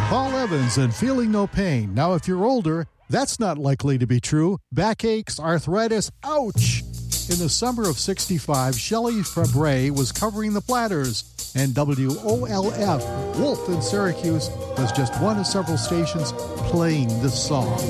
Paul Evans and Feeling No Pain. Now, if you're older, that's not likely to be true. Backaches, arthritis, ouch! In the summer of '65, Shelley Fabre was covering the Platters, and WOLF, Wolf in Syracuse, was just one of several stations playing this song.